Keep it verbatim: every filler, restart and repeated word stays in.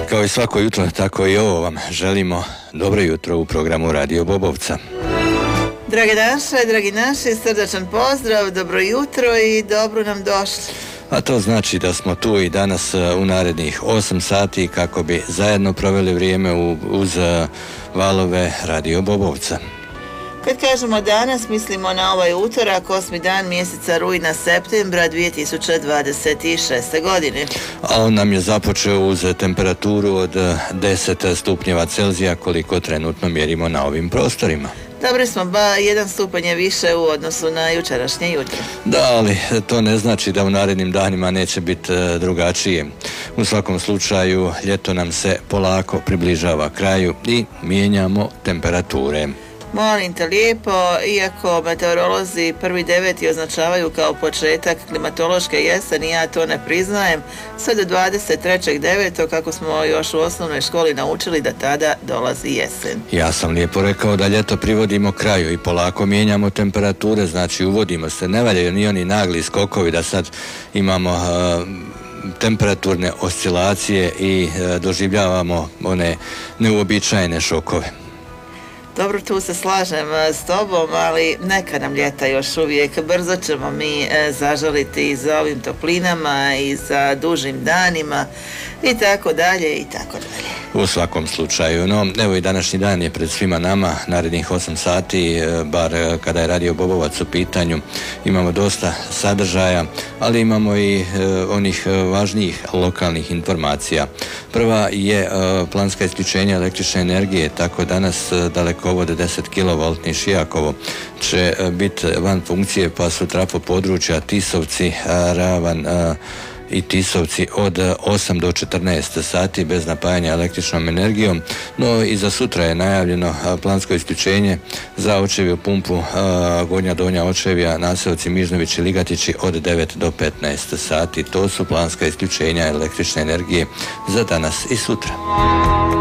Kao i svako jutro, tako i ovo vam želimo dobro jutro u programu Radio Bobovca. Drage naše, dragi naši, srdačan pozdrav, dobro jutro i dobro nam došli. A to znači da smo tu i danas u narednih osam sati kako bi zajedno proveli vrijeme uz valove Radio Bobovca. Kad kažemo danas, mislimo na ovaj utorak, osmi dan mjeseca rujna septembra dvije tisuće dvadeset šeste. godine. A on nam je započeo uz temperaturu od deset stupnjeva Celzija koliko trenutno mjerimo na ovim prostorima. Dobri smo, ba jedan stupanj je više u odnosu na jučerašnje jutro. Da, ali to ne znači da u narednim danima neće biti drugačije. U svakom slučaju, ljeto nam se polako približava kraju i mijenjamo temperature. Molim te lijepo, iako meteorolozi prvi deveti označavaju kao početak klimatološke jeseni, ja to ne priznajem, sve do dvadeset trećeg devetog kako smo još u osnovnoj školi naučili da tada dolazi jesen. Ja sam lijepo rekao da ljeto privodimo kraju i polako mijenjamo temperature, znači uvodimo se, ne valjaju ni oni nagli skokovi da sad imamo uh, temperaturne oscilacije i uh, doživljavamo one neuobičajene šokove. Dobro, tu se slažem s tobom, ali neka nam ljeta još uvijek. Brzo ćemo mi e, zažaliti i za ovim toplinama i za dužim danima i tako dalje i tako dalje. U svakom slučaju, no evo i današnji dan je pred svima nama, narednih osam sati, bar kada je Radio Bobovac u pitanju, imamo dosta sadržaja, ali imamo i e, onih važnijih lokalnih informacija. Prva je e, planska isključenja električne energije, tako danas e, dalekovod deset kilovoltni Šijakovo će e, biti van funkcije, pa su trafo područja Tisovci, a, Ravan, a, i Tisovci od osam do četrnaest sati bez napajanja električnom energijom, no i za sutra je najavljeno plansko isključenje za očeviju pumpu Gornja Donja Očevija, naseoci Mižnović i Ligatići od devet do petnaest sati. To su planska isključenja električne energije za danas i sutra.